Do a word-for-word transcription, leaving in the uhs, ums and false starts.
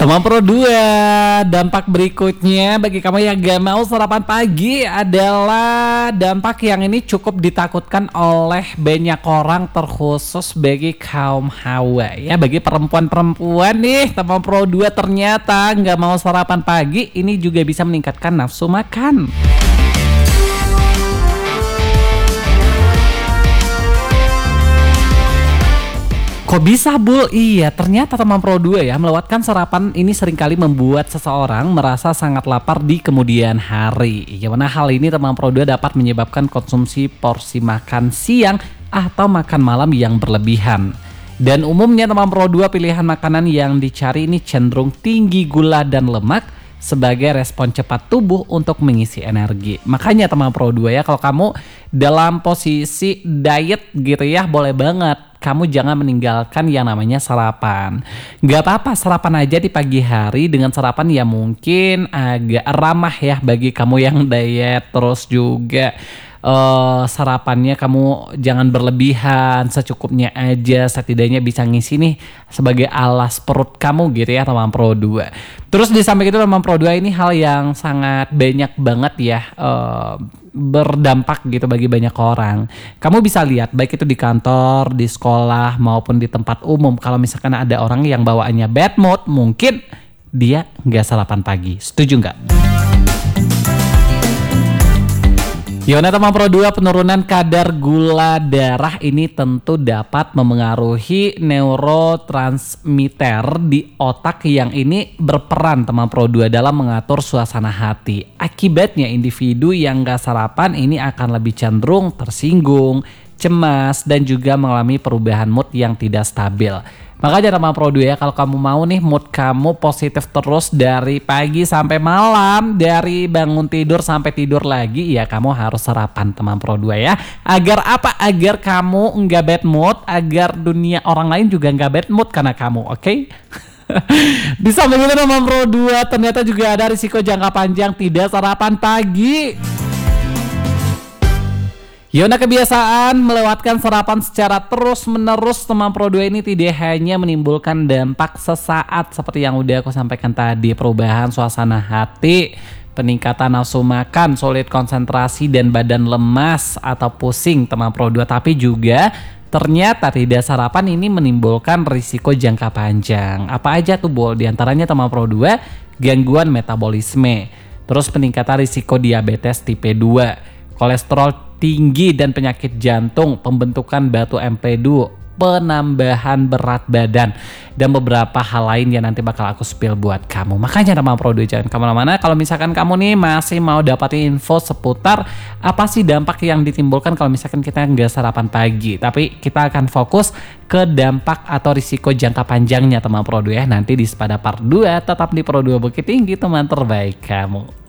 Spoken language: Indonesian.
Teman Pro dua, dampak berikutnya bagi kamu yang gak mau sarapan pagi adalah dampak yang ini cukup ditakutkan oleh banyak orang, terkhusus bagi kaum hawa ya. Bagi perempuan-perempuan nih, teman Pro dua ternyata gak mau sarapan pagi ini juga bisa meningkatkan nafsu makan. Kok bisa, Bul? Iya, ternyata teman Pro dua ya, melewatkan sarapan ini seringkali membuat seseorang merasa sangat lapar di kemudian hari. Gimana hal ini teman Pro dua dapat menyebabkan konsumsi porsi makan siang atau makan malam yang berlebihan. Dan umumnya teman Pro dua pilihan makanan yang dicari ini cenderung tinggi gula dan lemak sebagai respon cepat tubuh untuk mengisi energi. Makanya teman Pro dua ya, kalau kamu dalam posisi diet gitu ya, boleh banget kamu jangan meninggalkan yang namanya sarapan. Gak apa-apa sarapan aja di pagi hari dengan sarapan yang mungkin agak ramah ya bagi kamu yang diet. Terus juga uh, sarapannya kamu jangan berlebihan, secukupnya aja, setidaknya bisa ngisi nih sebagai alas perut kamu gitu ya teman Pro dua. Terus di samping itu teman Pro dua ini hal yang sangat banyak banget ya uh, berdampak gitu bagi banyak orang. Kamu bisa lihat baik itu di kantor, di sekolah maupun di tempat umum. Kalau misalkan ada orang yang bawaannya bad mood, mungkin dia nggak sarapan pagi. Setuju nggak? Yona teman Pro dua, penurunan kadar gula darah ini tentu dapat memengaruhi neurotransmitter di otak yang ini berperan teman Pro dua dalam mengatur suasana hati. Akibatnya individu yang gak sarapan ini akan lebih cenderung tersinggung, cemas, dan juga mengalami perubahan mood yang tidak stabil. Makanya teman Pro dua ya, kalau kamu mau nih mood kamu positif terus dari pagi sampai malam, dari bangun tidur sampai tidur lagi, ya kamu harus sarapan teman Pro dua ya. Agar apa? Agar kamu nggak bad mood, agar dunia orang lain juga nggak bad mood karena kamu, oke? Okay? Bisa begitu teman Pro dua, ternyata juga ada risiko jangka panjang tidak sarapan pagi. Yona kebiasaan melewatkan sarapan secara terus menerus teman Pro dua ini tidak hanya menimbulkan dampak sesaat seperti yang udah aku sampaikan tadi, perubahan suasana hati, peningkatan nafsu makan, sulit konsentrasi dan badan lemas atau pusing teman Pro dua, tapi juga ternyata tidak sarapan ini menimbulkan risiko jangka panjang. Apa aja tuh Bol? Di antaranya teman Pro dua, gangguan metabolisme, terus peningkatan risiko diabetes tipe dua, kolesterol tinggi dan penyakit jantung, pembentukan batu empedu, penambahan berat badan, dan beberapa hal lain yang nanti bakal aku spill buat kamu. Makanya teman Pro dua jangan kemana-mana. Kalau misalkan kamu nih masih mau dapatin info seputar apa sih dampak yang ditimbulkan kalau misalkan kita nggak sarapan pagi, tapi kita akan fokus ke dampak atau risiko jangka panjangnya teman Pro dua ya. Nanti di Sepada Part dua, tetap di Pro dua Bukit Tinggi teman terbaik kamu.